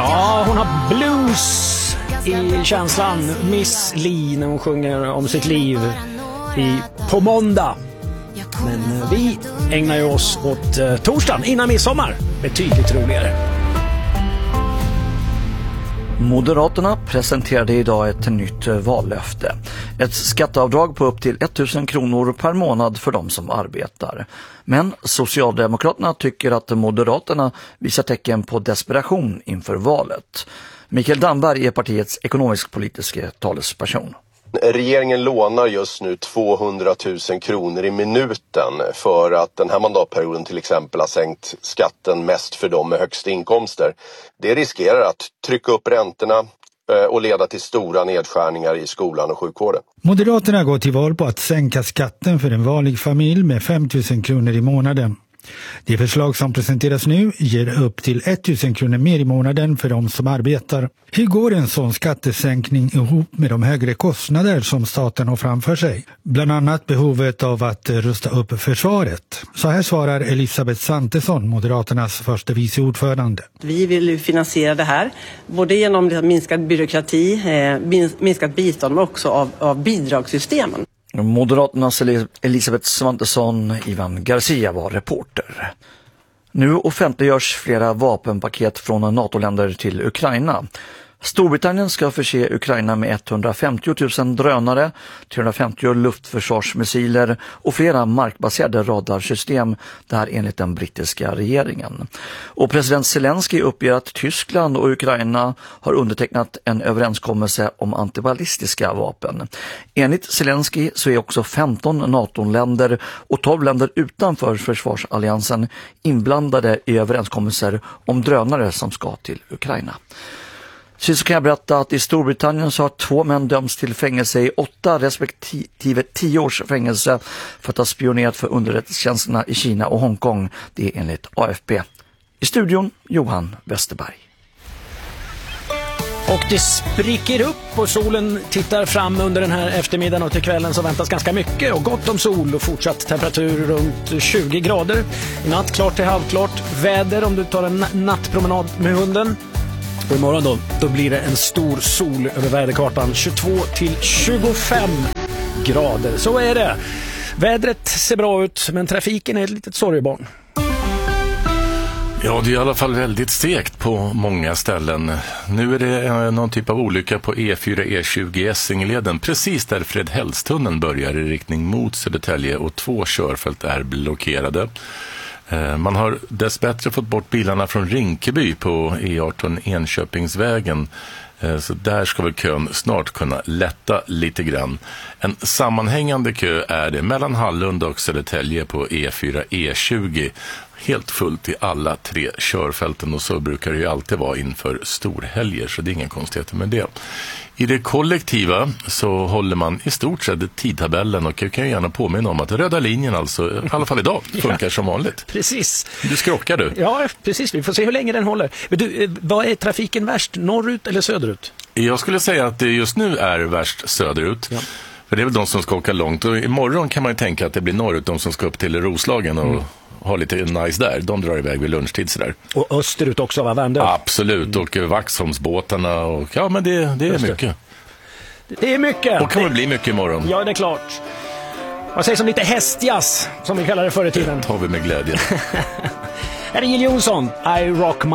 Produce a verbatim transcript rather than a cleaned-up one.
Ja, hon har blues i känslan. Miss Li när hon sjunger om sitt liv i På måndag. Men vi ägnar ju oss åt eh, torsdagen innan midsommar. Betydligt roligare. Moderaterna presenterade idag ett nytt vallöfte. Ett skatteavdrag på upp till tusen kronor per månad för de som arbetar. Men Socialdemokraterna tycker att Moderaterna visar tecken på desperation inför valet. Mikael Damberg är partiets ekonomisk-politiska talesperson. Regeringen lånar just nu tvåhundratusen kronor i minuten för att den här mandatperioden till exempel har sänkt skatten mest för dem med högst inkomster. Det riskerar att trycka upp räntorna och leda till stora nedskärningar i skolan och sjukvården. Moderaterna går till val på att sänka skatten för en vanlig familj med femtusen kronor i månaden. Det förslag som presenteras nu ger upp till tusen kronor mer i månaden för de som arbetar. Hur går en sån skattesänkning ihop med de högre kostnader som staten har framför sig? Bland annat behovet av att rusta upp försvaret. Så här svarar Elisabeth Svantesson, Moderaternas första vice ordförande. Vi vill finansiera det här både genom minskad byråkrati, minskat bistånd men också av, av bidragssystemen. Moderaternas Elisabeth Svantesson, Ivan Garcia var reporter. Nu offentliggörs flera vapenpaket från NATO-länder till Ukraina. Storbritannien ska förse Ukraina med etthundrafemtio tusen drönare, trehundrafemtio luftförsvarsmissiler och flera markbaserade radarsystem, där enligt den brittiska regeringen. Och president Zelensky uppger att Tyskland och Ukraina har undertecknat en överenskommelse om antiballistiska vapen. Enligt Zelensky så är också femton NATO-länder och tolv länder utanför försvarsalliansen inblandade i överenskommelser om drönare som ska till Ukraina. Så kan jag berätta att i Storbritannien så har två män dömts till fängelse i åtta respektive tio års fängelse för att ha spionerat för underrättelsetjänsterna i Kina och Hongkong. Det är enligt A F P. I studion Johan Westerberg. Och det spricker upp och solen tittar fram under den här eftermiddagen, och till kvällen så väntas ganska mycket och gott om sol och fortsatt temperatur runt tjugo grader. I natt klart till halvklart väder om du tar en nattpromenad med hunden. Och imorgon då, då blir det en stor sol över väderkartan, tjugotvå till tjugofem grader. Så är det. Vädret ser bra ut, men trafiken är ett litet sorgebarn. Ja, det är i alla fall väldigt stekt på många ställen. Nu är det någon typ av olycka på E fyra E tjugo Essingeleden, precis där Fredhällstunneln börjar i riktning mot Södertälje, och två körfält är blockerade. Man har dessbättre fått bort bilarna från Rinkeby på E arton Enköpingsvägen. Så där ska väl kön snart kunna lätta lite grann. En sammanhängande kö är det mellan Hallund och Södertälje på E fyra E tjugo. Helt fullt i alla tre körfälten, och så brukar det ju alltid vara inför storhelger, så det är ingen konstigheter med det. I det kollektiva så håller man i stort sett tidtabellen, och jag kan gärna påminna om att röda linjen, alltså i alla fall idag, funkar ja, som vanligt. Precis. Du skrockar du. Ja, precis. Vi får se hur länge den håller. Men du, vad är trafiken värst? Norrut eller söderut? Jag skulle säga att det just nu är värst söderut. Ja. För det är väl de som ska åka långt. Och imorgon kan man ju tänka att det blir norrut, de som ska upp till Roslagen och mm. ha lite nice där. De drar iväg vid lunchtid sådär. Och österut också, va? Värmdö? Absolut, och Vaxholmsbåtarna. Och, ja, men det, det är mycket. Det är mycket. Och kan det... det bli mycket imorgon. Ja, det är klart. Vad sägs om lite hästjazz, som vi kallar det förr i tiden? Det tar vi med glädje. Här är Jill Johnson, I Rock My